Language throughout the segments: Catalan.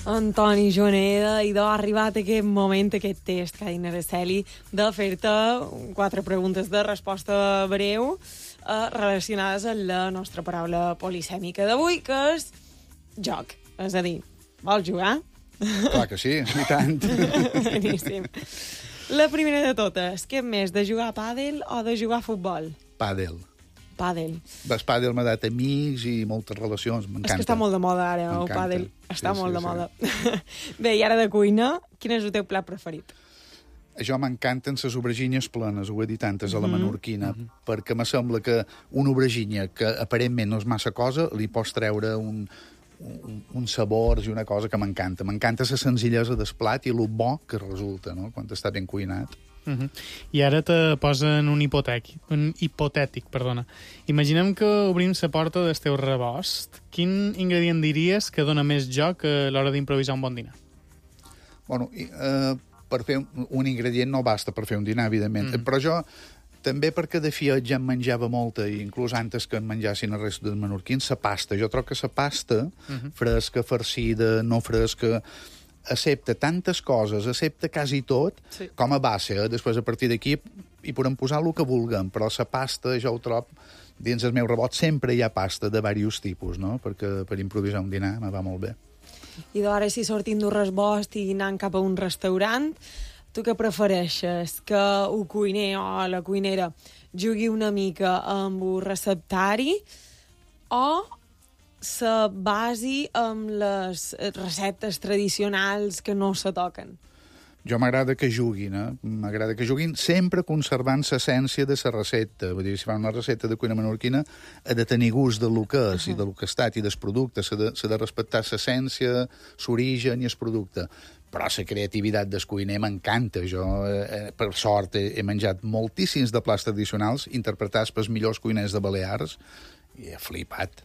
Antoni Joneda, i ha arribat aquest moment, aquest test, Cadina Araceli, de fer-te 4 preguntes de resposta breu relacionades amb la nostra paraula polisèmica d'avui, que és joc. És a dir, vols jugar? Clar que sí, i tant. Beníssim. La primera de totes, què més, de jugar a pàdel o de jugar a futbol? Pàdel. Pàdel. El pàdel m'ha dat amics i moltes relacions, m'encanta. És que està molt de moda ara, el pàdel. Està molt de moda. Bé, i ara de cuina, quin és el teu plat preferit? A jo m'encanten les aubergines plenes, ho he dit antes, a la menorquina, perquè me sembla que una aubergina que aparentment no és massa cosa, li pots treure un sabors i una cosa que m'encanta. M'encanta la senzillesa del plat i el bo que resulta, no?, quan està ben cuinat. I ara te posen un hipotètic. Imaginem que obrim la porta del teu rebost. Quin ingredient diries que dona més joc a l'hora d'improvisar un bon dinar? Bueno, per fer un ingredient no basta per fer un dinar, evidentment. Però jo, també perquè de fiat ja en menjava molta, i inclús antes que en menjassin el rest dels menorquins, la pasta. Jo trobo que la pasta, fresca, farcida, no fresca, accepta tantes coses, accepta quasi tot, com a base. Després, a partir d'aquí, hi podem posar el que vulguem, però la pasta, jo ho trobo, dins el meu rebot sempre hi ha pasta de diversos tipus, no?, perquè per improvisar un dinar me va molt bé. I d'hora, si sortim d'un rebost i anant cap a un restaurant, tu què prefereixes? Que el cuiner o la cuinera jugui una mica amb el receptari o se basi amb les receptes tradicionals que no se toquen? Jo m'agrada que juguin, m'agrada que juguin sempre conservant l'essència de la recepta. Vull dir, si fa una recepta de cuina menorquina, ha de tenir gust del que és i del que ha estat i del producte. S'ha de respectar l'essència, l'origen i el producte. Però la creativitat del cuiner m'encanta. Jo, per sort, he menjat moltíssims de plats tradicionals interpretats pels millors cuiners de Balears i he flipat.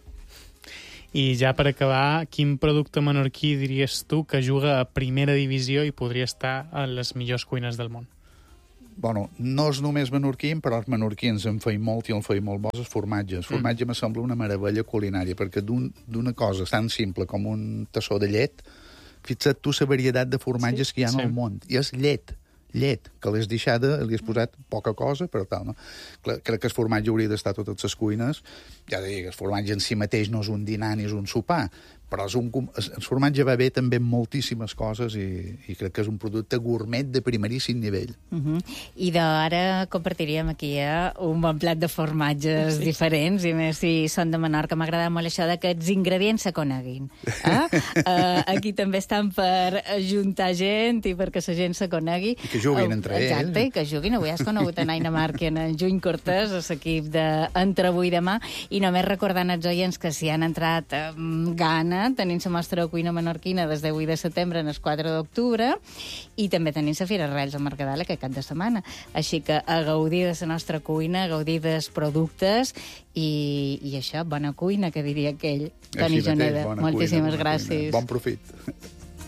I ja per acabar, quin producte menorquí diries tu que juga a primera divisió i podria estar a les millors cuines del món? Bueno, no és només menorquí, però els menorquins en feim molt i en feim molt bons, els formatges. El formatge me sembla una meravella culinària, perquè d'una cosa tan simple com un tassó de llet, fixa't tu la varietat de formatges que hi ha al món. I és llet, que l'has deixada, li has posat poca cosa, però tal, no? Crec que el formatge hauria d'estar a totes les cuines. Ja dic, el formatge en si mateix no és un dinar ni és un sopar, però el formatge va bé també en moltíssimes coses i crec que és un producte gourmet de primeríssim nivell. I d'ara compartiríem aquí un bon plat de formatges diferents, i més si són de Menorca. M'agrada molt això que els ingredients se coneguin. Aquí també estan per ajuntar gent i perquè la gent se conegui. I que juguin entre ells. Exacte, i que juguin. Avui has conegut en Aina Marc i en Juny Cortés, a l'equip d'Entre avui i demà, i només recordant als oients que si han entrat amb gana, tenim la mostra de cuina menorquina des de 8 de setembre al 4 d'octubre, i també tenim la Fira Arrels a Mercadal aquest cap de setmana. Així que a gaudir de la nostra cuina, a gaudir dels productes i això, bona cuina, que diria aquell. Toni Joneda, moltíssimes gràcies. Bon profit.